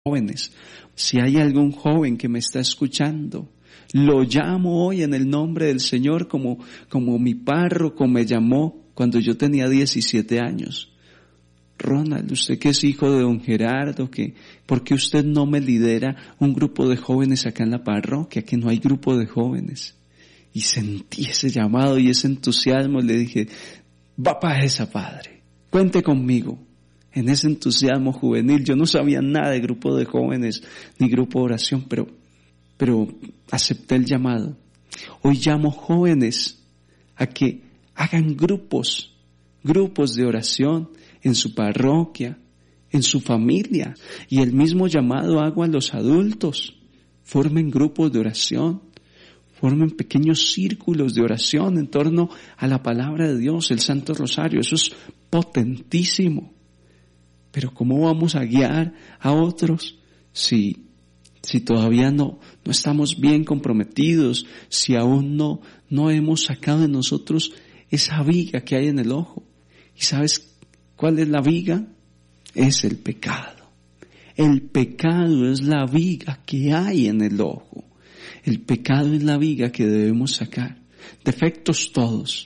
jóvenes. Si hay algún joven que me está escuchando, lo llamo hoy en el nombre del Señor como mi párroco me llamó cuando yo tenía 17 años. Ronald, usted que es hijo de don Gerardo, ¿por qué usted no me lidera un grupo de jóvenes acá en la parroquia? Que no hay grupo de jóvenes. Y sentí ese llamado y ese entusiasmo, le dije, va para esa, padre, cuente conmigo. En ese entusiasmo juvenil, yo no sabía nada de grupo de jóvenes, ni grupo de oración, pero acepté el llamado. Hoy llamo jóvenes a que hagan grupos de oración en su parroquia, en su familia. Y el mismo llamado hago a los adultos. Formen grupos de oración, formen pequeños círculos de oración en torno a la palabra de Dios, el Santo Rosario. Eso es potentísimo. Pero ¿cómo vamos a guiar a otros si todavía no estamos bien comprometidos, si aún no hemos sacado de nosotros esa viga que hay en el ojo? ¿Y sabes cuál es la viga? Es el pecado. El pecado es la viga que hay en el ojo. El pecado es la viga que debemos sacar. Defectos todos.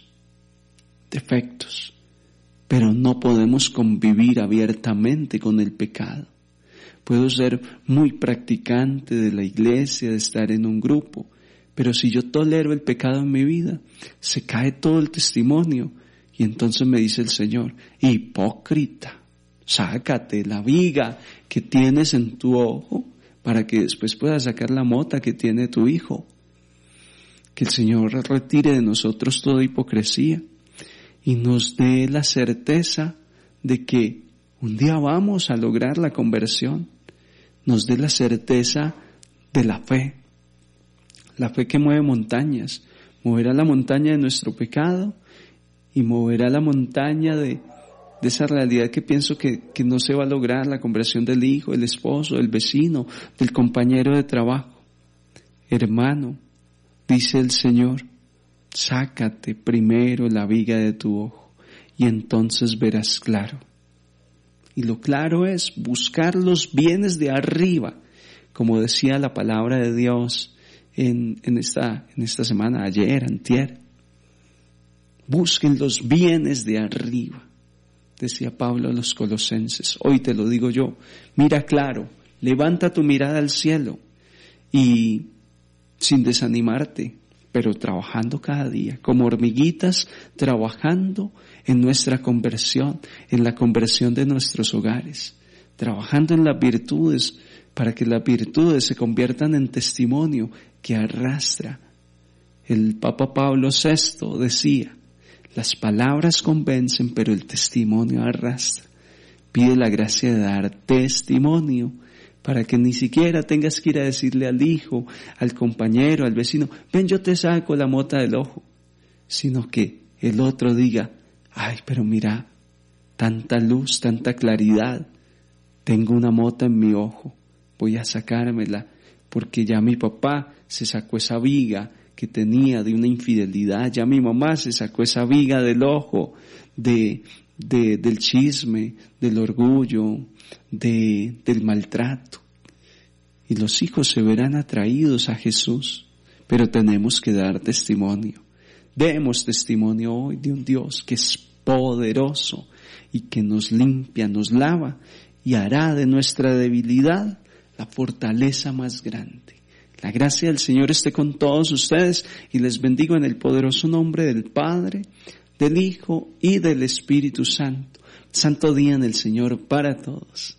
Defectos. Pero no podemos convivir abiertamente con el pecado. Puedo ser muy practicante de la iglesia, de estar en un grupo, pero si yo tolero el pecado en mi vida, se cae todo el testimonio. Y entonces me dice el Señor, hipócrita, sácate la viga que tienes en tu ojo para que después puedas sacar la mota que tiene tu hijo. Que el Señor retire de nosotros toda hipocresía y nos dé la certeza de que un día vamos a lograr la conversión. Nos dé la certeza de la fe que mueve montañas. Moverá la montaña de nuestro pecado y moverá la montaña de esa realidad que pienso que no se va a lograr, la conversión del hijo, del esposo, del vecino, del compañero de trabajo. Hermano, dice el Señor, sácate primero la viga de tu ojo y entonces verás claro. Y lo claro es buscar los bienes de arriba, como decía la palabra de Dios en esta semana, ayer, antier. Busquen los bienes de arriba, decía Pablo a los Colosenses. Hoy te lo digo yo, mira claro, levanta tu mirada al cielo y sin desanimarte, pero trabajando cada día, como hormiguitas, trabajando en nuestra conversión, en la conversión de nuestros hogares, trabajando en las virtudes, para que las virtudes se conviertan en testimonio que arrastra. El Papa Pablo VI decía, las palabras convencen, pero el testimonio arrastra. Pide la gracia de dar testimonio, para que ni siquiera tengas que ir a decirle al hijo, al compañero, al vecino, ven, yo te saco la mota del ojo, sino que el otro diga, ay, pero mira, tanta luz, tanta claridad, tengo una mota en mi ojo, voy a sacármela, porque ya mi papá se sacó esa viga que tenía de una infidelidad, ya mi mamá se sacó esa viga del ojo, del chisme, del orgullo, del maltrato. Y los hijos se verán atraídos a Jesús, pero tenemos que dar testimonio. Demos testimonio hoy de un Dios que es poderoso y que nos limpia, nos lava y hará de nuestra debilidad la fortaleza más grande. La gracia del Señor esté con todos ustedes y les bendigo en el poderoso nombre del Padre, del Hijo y del Espíritu Santo. Santo día en el Señor para todos.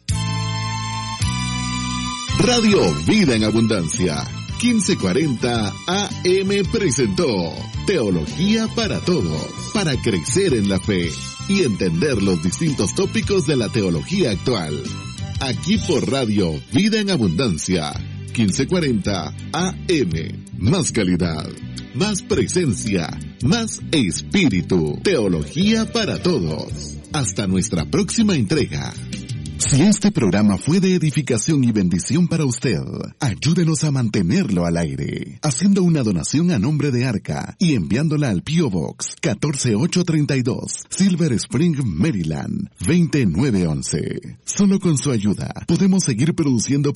Radio Vida en Abundancia, 1540 AM presentó Teología para Todos, para crecer en la fe y entender los distintos tópicos de la teología actual. Aquí por Radio Vida en Abundancia, 1540 AM. Más calidad, más presencia, más espíritu. Teología para Todos. Hasta nuestra próxima entrega. Si este programa fue de edificación y bendición para usted, ayúdenos a mantenerlo al aire, haciendo una donación a nombre de Arca y enviándola al P.O. Box 14832, Silver Spring, Maryland, 20911. Solo con su ayuda podemos seguir produciendo